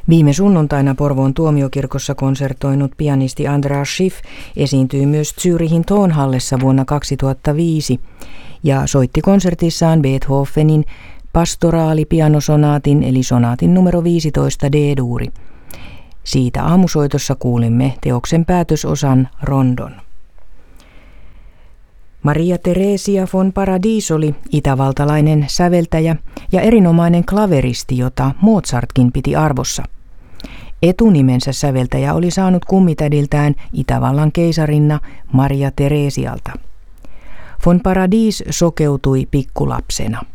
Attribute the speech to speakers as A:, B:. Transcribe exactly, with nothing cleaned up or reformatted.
A: Viime sunnuntaina Porvoon tuomiokirkossa konsertoinut pianisti Andras Schiff esiintyi myös Zürichin Tonhallessa vuonna kaksituhattaviisi ja soitti konsertissaan Beethovenin pastoraalipianosonaatin eli sonaatin numero viisitoista D-duuri. Siitä aamusoitossa kuulimme teoksen päätösosan rondon. Maria Theresia von Paradis oli itävaltalainen säveltäjä ja erinomainen klaveristi, jota Mozartkin piti arvossa. Etunimensä säveltäjä oli saanut kummitädiltään Itävallan keisarinna Maria Theresialta. Von Paradis sokeutui pikkulapsena.